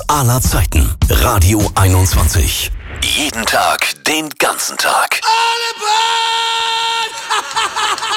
aller Zeiten. Radio 21. Jeden Tag, den ganzen Tag. Alle Bahn!